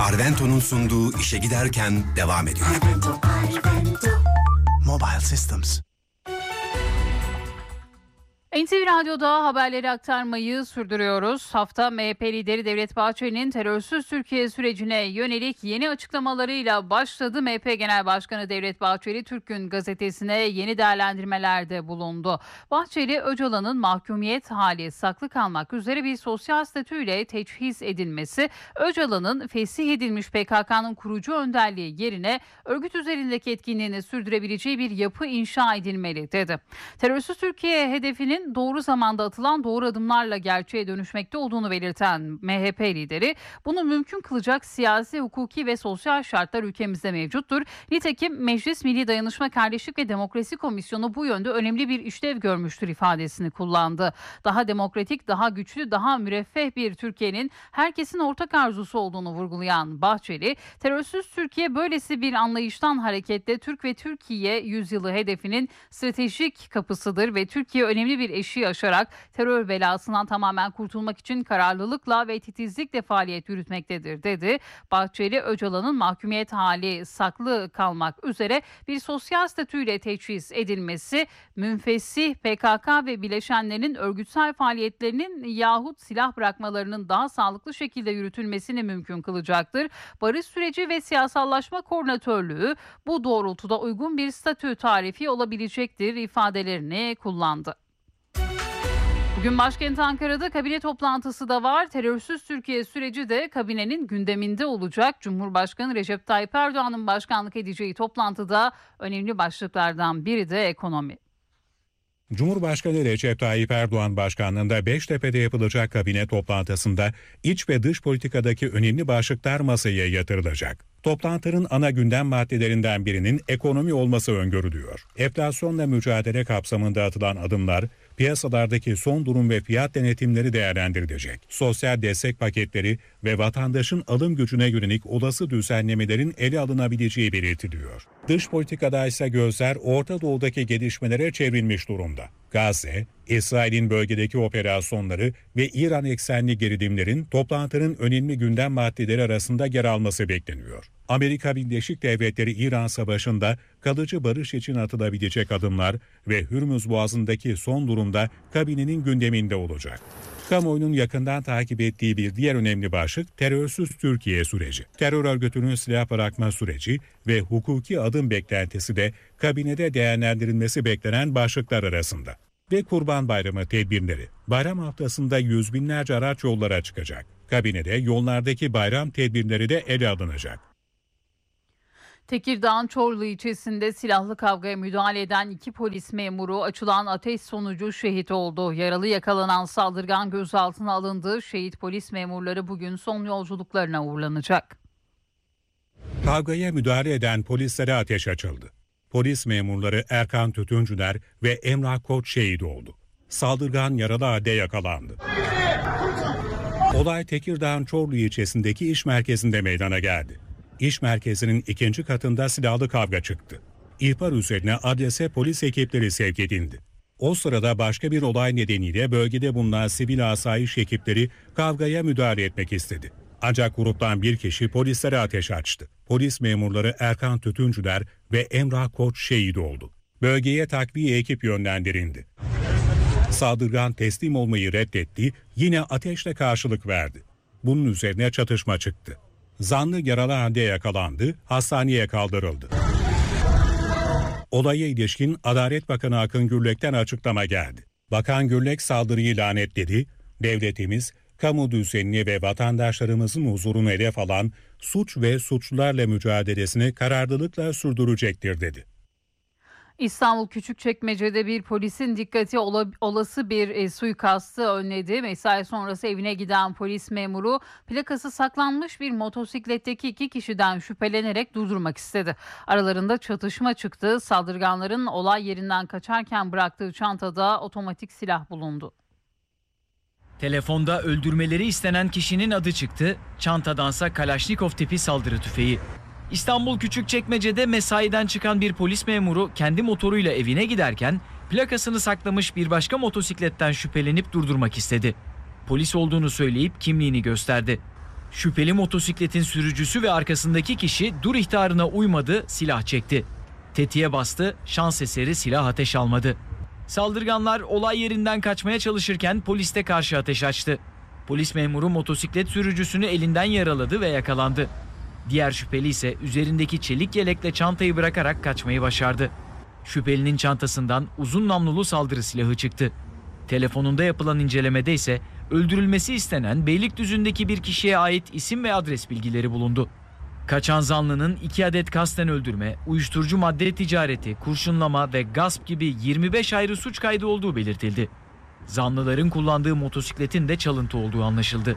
Arvento'nun sunduğu İşe Giderken devam ediyor. Arvento. Mobile Systems. NTV Radyo'da haberleri aktarmayı sürdürüyoruz. Hafta MHP lideri Devlet Bahçeli'nin terörsüz Türkiye sürecine yönelik yeni açıklamalarıyla başladı. MHP Genel Başkanı Devlet Bahçeli, Türk Gün gazetesine yeni değerlendirmelerde bulundu. Bahçeli, Öcalan'ın mahkumiyet hali saklı kalmak üzere bir sosyal statüyle teçhiz edilmesi, Öcalan'ın fesih edilmiş PKK'nın kurucu önderliği yerine örgüt üzerindeki etkinliğini sürdürebileceği bir yapı inşa edilmeli dedi. Terörsüz Türkiye hedefinin doğru zamanda atılan doğru adımlarla gerçeğe dönüşmekte olduğunu belirten MHP lideri, bunu mümkün kılacak siyasi, hukuki ve sosyal şartlar ülkemizde mevcuttur. Nitekim Meclis Milli Dayanışma, Kardeşlik ve Demokrasi Komisyonu bu yönde önemli bir işlev görmüştür ifadesini kullandı. Daha demokratik, daha güçlü, daha müreffeh bir Türkiye'nin herkesin ortak arzusu olduğunu vurgulayan Bahçeli, terörsüz Türkiye böylesi bir anlayıştan hareketle Türk ve Türkiye yüzyılı hedefinin stratejik kapısıdır ve Türkiye önemli bir eşiği aşarak terör belasından tamamen kurtulmak için kararlılıkla ve titizlikle faaliyet yürütmektedir dedi. Bahçeli, Öcalan'ın mahkumiyet hali saklı kalmak üzere bir sosyal statüyle teçhiz edilmesi, münfesih PKK ve bileşenlerinin örgütsel faaliyetlerinin yahut silah bırakmalarının daha sağlıklı şekilde yürütülmesini mümkün kılacaktır. Barış süreci ve siyasallaşma koordinatörlüğü bu doğrultuda uygun bir statü tarifi olabilecektir ifadelerini kullandı. Bugün başkent Ankara'da kabine toplantısı da var. Terörsüz Türkiye süreci de kabinenin gündeminde olacak. Cumhurbaşkanı Recep Tayyip Erdoğan'ın başkanlık edeceği toplantıda önemli başlıklardan biri de ekonomi. Cumhurbaşkanı Recep Tayyip Erdoğan başkanlığında Beştepe'de yapılacak kabine toplantısında iç ve dış politikadaki önemli başlıklar masaya yatırılacak. Toplantının ana gündem maddelerinden birinin ekonomi olması öngörülüyor. Enflasyonla mücadele kapsamında atılan adımlar, piyasalardaki son durum ve fiyat denetimleri değerlendirilecek. Sosyal destek paketleri ve vatandaşın alım gücüne yönelik olası düzenlemelerin ele alınabileceği belirtiliyor. Dış politikada ise gözler Orta Doğu'daki gelişmelere çevrilmiş durumda. Gazze, İsrail'in bölgedeki operasyonları ve İran eksenli gerilimlerin toplantının önemli gündem maddeleri arasında yer alması bekleniyor. Amerika Birleşik Devletleri İran Savaşı'nda kalıcı barış için atılabilecek adımlar ve Hürmüz Boğazı'ndaki son durumda kabinenin gündeminde olacak. Kamuoyunun yakından takip ettiği bir diğer önemli başlık terörsüz Türkiye süreci. Terör örgütünün silah bırakma süreci ve hukuki adım beklentisi de kabinede değerlendirilmesi beklenen başlıklar arasında. Ve Kurban Bayramı tedbirleri. Bayram haftasında yüz binlerce araç yollara çıkacak. Kabinede yollardaki bayram tedbirleri de ele alınacak. Tekirdağ'ın Çorlu ilçesinde silahlı kavgaya müdahale eden 2 polis memuru açılan ateş sonucu şehit oldu. Yaralı yakalanan saldırgan gözaltına alındı. Şehit polis memurları bugün son yolculuklarına uğurlanacak. Kavgaya müdahale eden polislere ateş açıldı. Polis memurları Erkan Tütüncüler ve Emrah Koç şehit oldu. Saldırgan yaralı halde yakalandı. Olay Tekirdağ'ın Çorlu ilçesindeki iş merkezinde meydana geldi. İş merkezinin 2. katında silahlı kavga çıktı. İhbar üzerine adrese polis ekipleri sevk edildi. O sırada başka bir olay nedeniyle bölgede bulunan sivil asayiş ekipleri kavgaya müdahale etmek istedi. Ancak gruptan bir kişi polislere ateş açtı. Polis memurları Erkan Tütüncüler ve Emrah Koç şehit oldu. Bölgeye takviye ekip yönlendirildi. Saldırgan teslim olmayı reddetti, yine ateşle karşılık verdi. Bunun üzerine çatışma çıktı. Zanlı yaralı halde yakalandı, hastaneye kaldırıldı. Olaya ilişkin Adalet Bakanı Akın Gürlek'ten açıklama geldi. Bakan Gürlek saldırıyı lanetledi, devletimiz, kamu düzenini ve vatandaşlarımızın huzurunu hedef alan suç ve suçlularla mücadelesini kararlılıkla sürdürecektir dedi. İstanbul Küçükçekmece'de bir polisin dikkati olası bir suikastı önledi. Mesai sonrası evine giden polis memuru plakası saklanmış bir motosikletteki 2 kişiden şüphelenerek durdurmak istedi. Aralarında çatışma çıktı. Saldırganların olay yerinden kaçarken bıraktığı çantada otomatik silah bulundu. Telefonda öldürmeleri istenen kişinin adı çıktı. Çantadansa Kalaşnikov tipi saldırı tüfeği. İstanbul Küçükçekmece'de mesaiden çıkan bir polis memuru kendi motoruyla evine giderken plakasını saklamış bir başka motosikletten şüphelenip durdurmak istedi. Polis olduğunu söyleyip kimliğini gösterdi. Şüpheli motosikletin sürücüsü ve arkasındaki kişi dur ihtarına uymadı, silah çekti. Tetiğe bastı, şans eseri silah ateş almadı. Saldırganlar olay yerinden kaçmaya çalışırken polis de karşı ateş açtı. Polis memuru motosiklet sürücüsünü elinden yaraladı ve yakalandı. Diğer şüpheli ise üzerindeki çelik yelekle çantayı bırakarak kaçmayı başardı. Şüphelinin çantasından uzun namlulu saldırı silahı çıktı. Telefonunda yapılan incelemede ise öldürülmesi istenen Beylikdüzü'ndeki bir kişiye ait isim ve adres bilgileri bulundu. Kaçan zanlının 2 adet kasten öldürme, uyuşturucu madde ticareti, kurşunlama ve gasp gibi 25 ayrı suç kaydı olduğu belirtildi. Zanlıların kullandığı motosikletin de çalıntı olduğu anlaşıldı.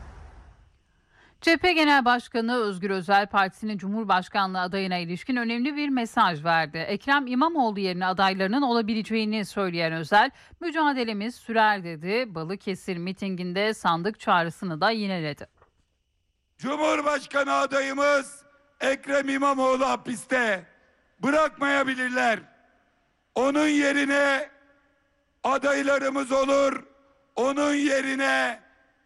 CHP Genel Başkanı Özgür Özel partisinin Cumhurbaşkanlığı adayına ilişkin önemli bir mesaj verdi. Ekrem İmamoğlu yerine adaylarının olabileceğini söyleyen Özel, mücadelemiz sürer dedi. Balıkesir mitinginde sandık çağrısını da yineledi. Cumhurbaşkanı adayımız Ekrem İmamoğlu hapiste, bırakmayabilirler. Onun yerine adaylarımız olur. Onun yerine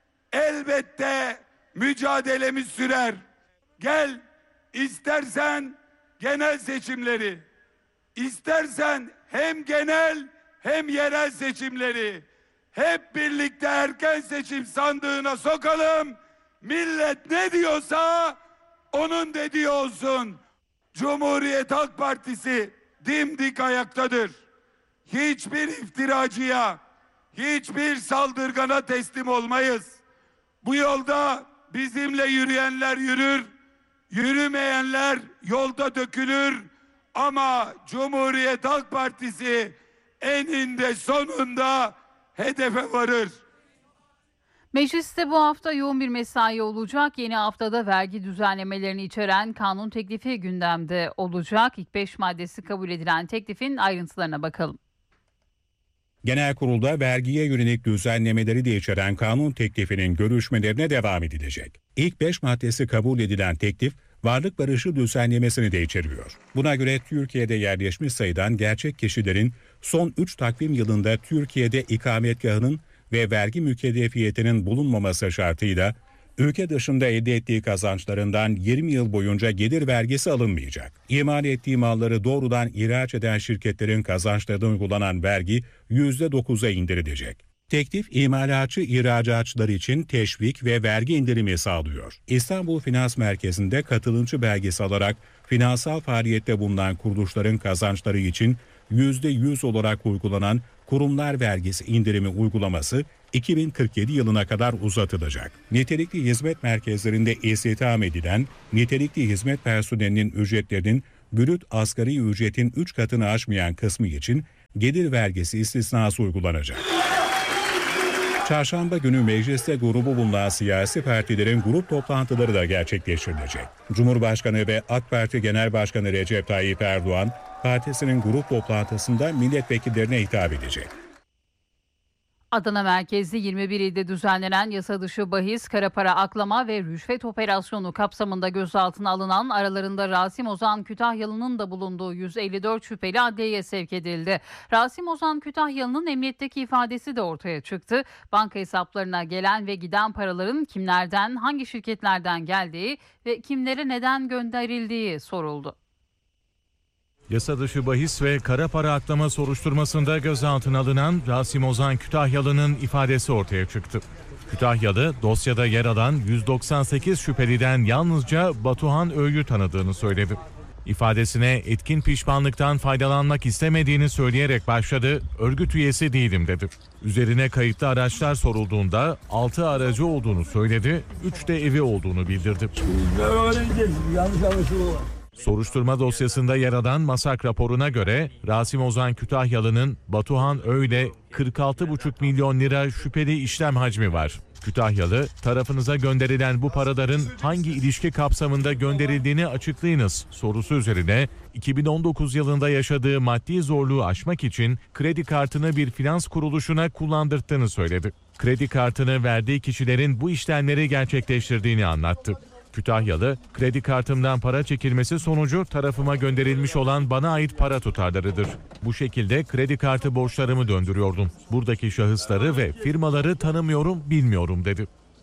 elbette mücadelemiz sürer. Gel, istersen genel seçimleri, istersen hem genel hem yerel seçimleri hep birlikte erken seçim sandığına sokalım. Millet ne diyorsa onun dediği olsun. Cumhuriyet Halk Partisi dimdik ayaktadır. Hiçbir iftiracıya, hiçbir saldırgana teslim olmayız. Bu yolda bizimle yürüyenler yürür, yürümeyenler yolda dökülür. Ama Cumhuriyet Halk Partisi eninde sonunda hedefe varır. Mecliste bu hafta yoğun bir mesai olacak. Yeni haftada vergi düzenlemelerini içeren kanun teklifi gündemde olacak. İlk 5 maddesi kabul edilen teklifin ayrıntılarına bakalım. Genel kurulda vergiye yönelik düzenlemeleri de içeren kanun teklifinin görüşmelerine devam edilecek. İlk 5 maddesi kabul edilen teklif, varlık barışı düzenlemesini de içeriyor. Buna göre Türkiye'de yerleşmiş sayılan gerçek kişilerin son 3 takvim yılında Türkiye'de ikametgahının ve vergi mükellefiyetinin bulunmaması şartıyla ülke dışında elde ettiği kazançlarından 20 yıl boyunca gelir vergisi alınmayacak. İmal ettiği malları doğrudan ihraç eden şirketlerin kazançlarına uygulanan vergi %9'a indirilecek. Teklif imalatçı ihracatçılar için teşvik ve vergi indirimi sağlıyor. İstanbul Finans Merkezi'nde katılımcı belgesi alarak finansal faaliyette bulunan kuruluşların kazançları için %100 olarak uygulanan kurumlar vergisi indirimi uygulaması 2047 yılına kadar uzatılacak. Nitelikli hizmet merkezlerinde istihdam edilen nitelikli hizmet personelinin ücretlerinin brüt asgari ücretin 3 katını aşmayan kısmı için gelir vergisi istisnası uygulanacak. Çarşamba günü mecliste grubu bulunan siyasi partilerin grup toplantıları da gerçekleştirilecek. Cumhurbaşkanı ve AK Parti Genel Başkanı Recep Tayyip Erdoğan, partisinin grup toplantısında milletvekillerine hitap edecek. Adana merkezli 21 ilde düzenlenen yasa dışı bahis, kara para aklama ve rüşvet operasyonu kapsamında gözaltına alınan aralarında Rasim Ozan Kütahyalı'nın da bulunduğu 154 şüpheli adliyeye sevk edildi. Rasim Ozan Kütahyalı'nın emniyetteki ifadesi de ortaya çıktı. Banka hesaplarına gelen ve giden paraların kimlerden, hangi şirketlerden geldiği ve kimlere neden gönderildiği soruldu. Yasa dışı bahis ve kara para aklama soruşturmasında gözaltına alınan Rasim Ozan Kütahyalı'nın ifadesi ortaya çıktı. Kütahyalı, dosyada yer alan 198 şüpheliden yalnızca Batuhan Öğ'yü tanıdığını söyledi. İfadesine etkin pişmanlıktan faydalanmak istemediğini söyleyerek başladı, örgüt üyesi değilim dedi. Üzerine kayıtlı araçlar sorulduğunda 6 aracı olduğunu söyledi, 3 de evi olduğunu bildirdi. Soruşturma dosyasında yer alan MASAK raporuna göre Rasim Ozan Kütahyalı'nın Batuhan Öğ'yle 46,5 milyon lira şüpheli işlem hacmi var. Kütahyalı, tarafınıza gönderilen bu paraların hangi ilişki kapsamında gönderildiğini açıklayınız sorusu üzerine 2019 yılında yaşadığı maddi zorluğu aşmak için kredi kartını bir finans kuruluşuna kullandırdığını söyledi. Kredi kartını verdiği kişilerin bu işlemleri gerçekleştirdiğini anlattı. Kütahyalı, kredi kartımdan para çekilmesi sonucu tarafıma gönderilmiş olan bana ait para tutarlarıdır. Bu şekilde kredi kartı borçlarımı döndürüyordum. Buradaki şahısları ve firmaları tanımıyorum, bilmiyorum dedi.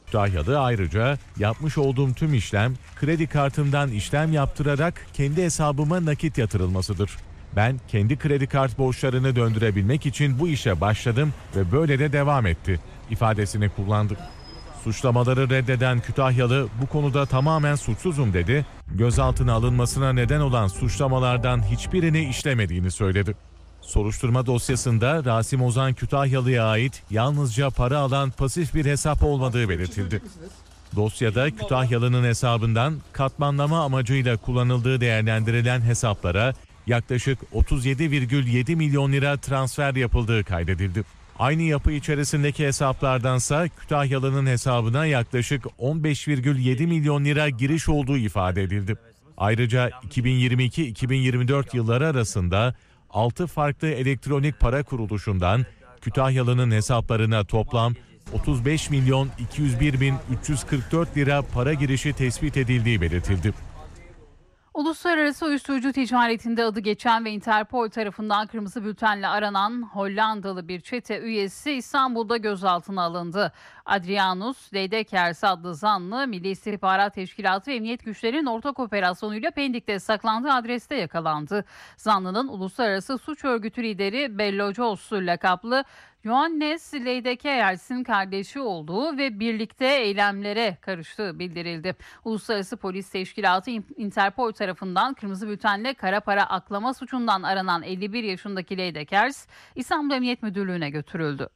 Kütahyalı ayrıca yapmış olduğum tüm işlem kredi kartımdan işlem yaptırarak kendi hesabıma nakit yatırılmasıdır. Ben kendi kredi kart borçlarını döndürebilmek için bu işe başladım ve böyle de devam etti ifadesini kullandı. Suçlamaları reddeden Kütahyalı bu konuda tamamen suçsuzum dedi. Gözaltına alınmasına neden olan suçlamalardan hiçbirini işlemediğini söyledi. Soruşturma dosyasında Rasim Ozan Kütahyalı'ya ait yalnızca para alan pasif bir hesap olmadığı belirtildi. Dosyada Kütahyalı'nın hesabından katmanlama amacıyla kullanıldığı değerlendirilen hesaplara yaklaşık 37,7 milyon lira transfer yapıldığı kaydedildi. Aynı yapı içerisindeki hesaplardansa Kütahyalı'nın hesabına yaklaşık 15,7 milyon lira giriş olduğu ifade edildi. Ayrıca 2022-2024 yılları arasında 6 farklı elektronik para kuruluşundan Kütahyalı'nın hesaplarına toplam 35 milyon 201 bin 344 lira para girişi tespit edildiği belirtildi. Uluslararası uyuşturucu ticaretinde adı geçen ve Interpol tarafından kırmızı bültenle aranan Hollandalı bir çete üyesi İstanbul'da gözaltına alındı. Adrianus Leydekers adlı zanlı Milli İstihbarat Teşkilatı ve emniyet güçlerinin ortak operasyonuyla Pendik'te saklandığı adreste yakalandı. Zanlının uluslararası suç örgütü lideri Bello Jos lakaplı Johannes Leidekers'in kardeşi olduğu ve birlikte eylemlere karıştığı bildirildi. Uluslararası Polis Teşkilatı Interpol tarafından kırmızı bültenle kara para aklama suçundan aranan 51 yaşındaki Leidekers İstanbul Emniyet Müdürlüğü'ne götürüldü.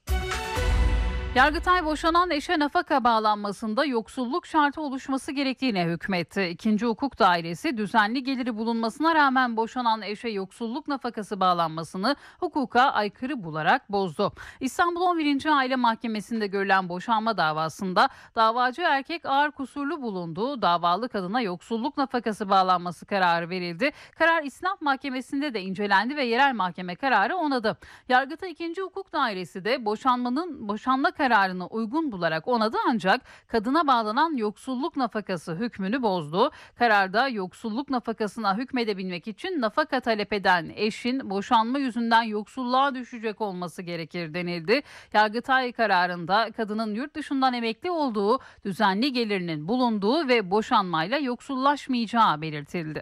Yargıtay boşanan eşe nafaka bağlanmasında yoksulluk şartı oluşması gerektiğine hükmetti. 2. Hukuk Dairesi düzenli geliri bulunmasına rağmen boşanan eşe yoksulluk nafakası bağlanmasını hukuka aykırı bularak bozdu. İstanbul 11. Aile Mahkemesi'nde görülen boşanma davasında davacı erkek ağır kusurlu bulunduğu davalı kadına yoksulluk nafakası bağlanması kararı verildi. Karar İstinaf Mahkemesi'nde de incelendi ve yerel mahkeme kararı onadı. Yargıtay 2. Hukuk Dairesi de boşanma kararını uygun bularak onadı ancak kadına bağlanan yoksulluk nafakası hükmünü bozdu. Kararda yoksulluk nafakasına hükmedebilmek için nafaka talep eden eşin boşanma yüzünden yoksulluğa düşecek olması gerekir denildi. Yargıtay kararında kadının yurt dışından emekli olduğu, düzenli gelirinin bulunduğu ve boşanmayla yoksullaşmayacağı belirtildi.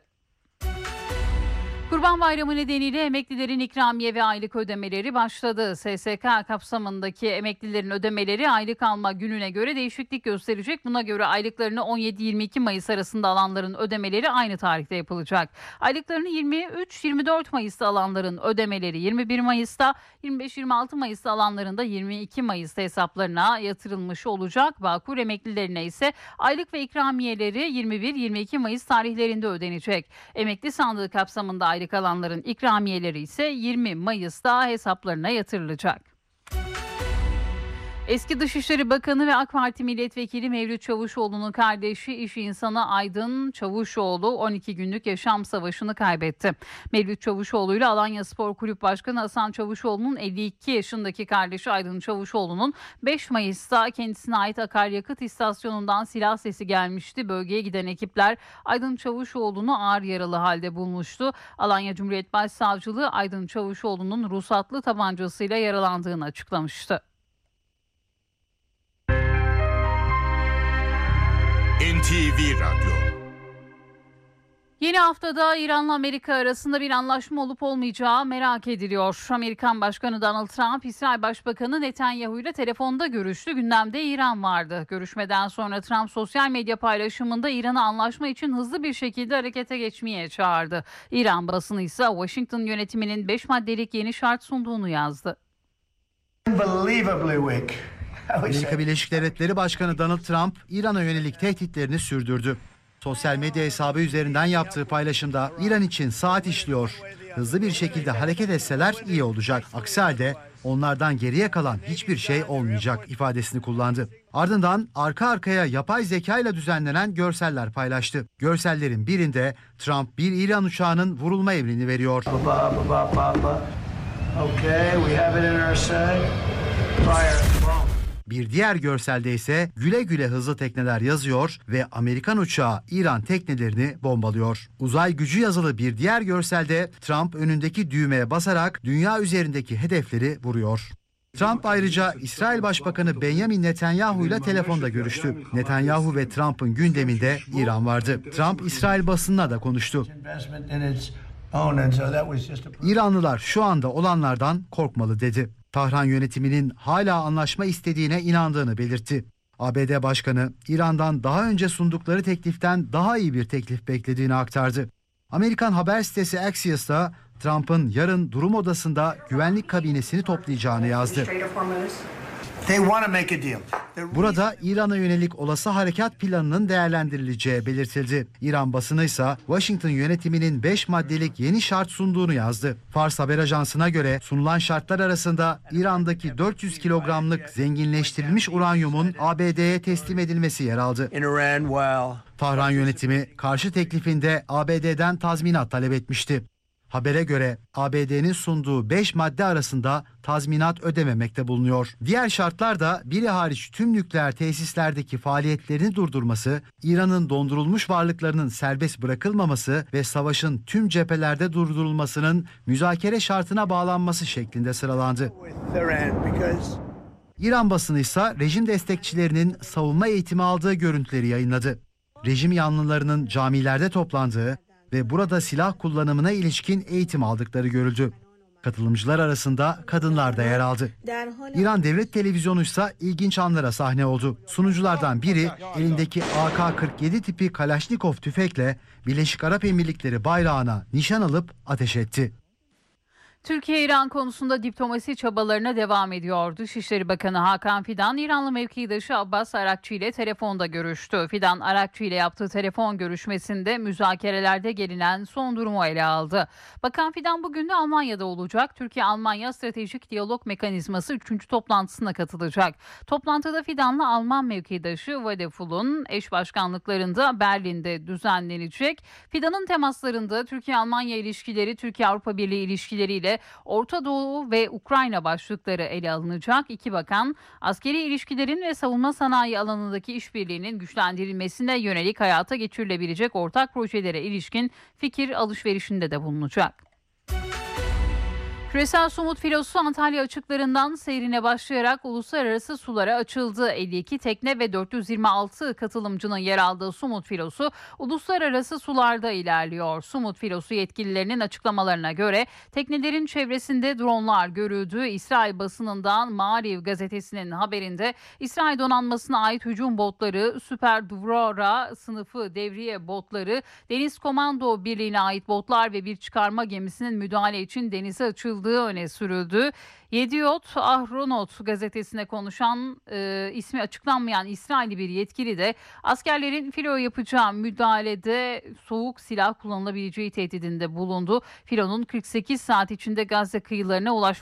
Kurban Bayramı nedeniyle emeklilerin ikramiye ve aylık ödemeleri başladı. SSK kapsamındaki emeklilerin ödemeleri aylık alma gününe göre değişiklik gösterecek. Buna göre aylıklarını 17-22 Mayıs arasında alanların ödemeleri aynı tarihte yapılacak. Aylıklarını 23-24 Mayıs'ta alanların ödemeleri 21 Mayıs'ta, 25-26 Mayıs'ta alanların da 22 Mayıs'ta hesaplarına yatırılmış olacak. Bağkur emeklilerine ise aylık ve ikramiyeleri 21-22 Mayıs tarihlerinde ödenecek. Emekli sandığı kapsamında aylık alanların ikramiyeleri ise 20 Mayıs'ta hesaplarına yatırılacak. Eski Dışişleri Bakanı ve AK Parti Milletvekili Mevlüt Çavuşoğlu'nun kardeşi iş insanı Aydın Çavuşoğlu 12 günlük yaşam savaşını kaybetti. Mevlüt Çavuşoğlu ile Alanya Spor Kulüp Başkanı Hasan Çavuşoğlu'nun 52 yaşındaki kardeşi Aydın Çavuşoğlu'nun 5 Mayıs'ta kendisine ait akaryakıt istasyonundan silah sesi gelmişti. Bölgeye giden ekipler Aydın Çavuşoğlu'nu ağır yaralı halde bulmuştu. Alanya Cumhuriyet Başsavcılığı Aydın Çavuşoğlu'nun ruhsatlı tabancasıyla yaralandığını açıklamıştı. NTV Radyo. Yeni haftada İran'la Amerika arasında bir anlaşma olup olmayacağı merak ediliyor. Amerikan Başkanı Donald Trump, İsrail Başbakanı Netanyahu ile telefonda görüştü. Gündemde İran vardı. Görüşmeden sonra Trump sosyal medya paylaşımında İran'ı anlaşma için hızlı bir şekilde harekete geçmeye çağırdı. İran basını ise Washington yönetiminin 5 maddelik yeni şart sunduğunu yazdı. Amerika Birleşik Devletleri Başkanı Donald Trump, İran'a yönelik tehditlerini sürdürdü. Sosyal medya hesabı üzerinden yaptığı paylaşımda İran için saat işliyor. Hızlı bir şekilde hareket etseler iyi olacak. Aksi halde onlardan geriye kalan hiçbir şey olmayacak ifadesini kullandı. Ardından arka arkaya yapay zeka ile düzenlenen görseller paylaştı. Görsellerin birinde Trump bir İran uçağının vurulma emrini veriyor. Bir diğer görselde ise güle güle hızlı tekneler yazıyor ve Amerikan uçağı İran teknelerini bombalıyor. Uzay gücü yazılı bir diğer görselde Trump önündeki düğmeye basarak dünya üzerindeki hedefleri vuruyor. Trump ayrıca İsrail Başbakanı Benjamin Netanyahu ile telefonda görüştü. Netanyahu ve Trump'ın gündeminde İran vardı. Trump İsrail basınına da konuştu. İranlılar şu anda olanlardan korkmalı dedi. Tahran yönetiminin hala anlaşma istediğine inandığını belirtti. ABD Başkanı İran'dan daha önce sundukları tekliften daha iyi bir teklif beklediğini aktardı. Amerikan haber sitesi Axios'ta Trump'ın yarın durum odasında güvenlik kabinesini toplayacağını yazdı. Burada İran'a yönelik olası harekat planının değerlendirileceği belirtildi. İran basını ise Washington yönetiminin 5 maddelik yeni şart sunduğunu yazdı. Fars Haber Ajansı'na göre sunulan şartlar arasında İran'daki 400 kilogramlık zenginleştirilmiş uranyumun ABD'ye teslim edilmesi yer aldı. Tahran yönetimi karşı teklifinde ABD'den tazminat talep etmişti. Habere göre ABD'nin sunduğu 5 madde arasında tazminat ödememekte bulunuyor. Diğer şartlar da biri hariç tüm nükleer tesislerdeki faaliyetlerini durdurması, İran'ın dondurulmuş varlıklarının serbest bırakılmaması ve savaşın tüm cephelerde durdurulmasının müzakere şartına bağlanması şeklinde sıralandı. İran basını ise rejim destekçilerinin savunma eğitimi aldığı görüntüleri yayınladı. Rejim yanlılarının camilerde toplandığı ve burada silah kullanımına ilişkin eğitim aldıkları görüldü. Katılımcılar arasında kadınlar da yer aldı. İran Devlet Televizyonu ise ilginç anlara sahne oldu. Sunuculardan biri elindeki AK-47 tipi Kalaşnikov tüfekle Birleşik Arap Emirlikleri bayrağına nişan alıp ateş etti. Türkiye-İran konusunda diplomasi çabalarına devam ediyor. Dışişleri Bakanı Hakan Fidan, İranlı mevkidaşı Abbas Arakçı ile telefonda görüştü. Fidan, Arakçı ile yaptığı telefon görüşmesinde müzakerelerde gelinen son durumu ele aldı. Bakan Fidan bugün de Almanya'da olacak. Türkiye-Almanya Stratejik Diyalog Mekanizması 3. toplantısına katılacak. Toplantıda Fidan'la Alman mevkidaşı Vadeful'un eş başkanlıklarında Berlin'de düzenlenecek. Fidan'ın temaslarında Türkiye-Almanya ilişkileri, Türkiye-Avrupa Birliği ilişkileriyle Orta Doğu ve Ukrayna başlıkları ele alınacak. İki bakan askeri ilişkilerin ve savunma sanayi alanındaki işbirliğinin güçlendirilmesine yönelik hayata geçirilebilecek ortak projelere ilişkin fikir alışverişinde de bulunacak. Küresel somut filosu Antalya açıklarından seyrine başlayarak uluslararası sulara açıldı. 52 tekne ve 426 katılımcının yer aldığı Sumut filosu uluslararası sularda ilerliyor. Sumut filosu yetkililerinin açıklamalarına göre teknelerin çevresinde dronlar görüldü. İsrail basınından Maariv gazetesinin haberinde İsrail donanmasına ait hücum botları, Süper Duvora sınıfı devriye botları, Deniz Komando Birliği'ne ait botlar ve bir çıkarma gemisinin müdahale için denize açıldığı öne sürüldü. Yediot Ahronot gazetesine konuşan ismi açıklanmayan İsrailli bir yetkili de askerlerin filoya yapacağı müdahalede soğuk silah kullanılabileceği tehdidinde bulundu. Filonun 48 saat içinde Gazze kıyılarına ulaşması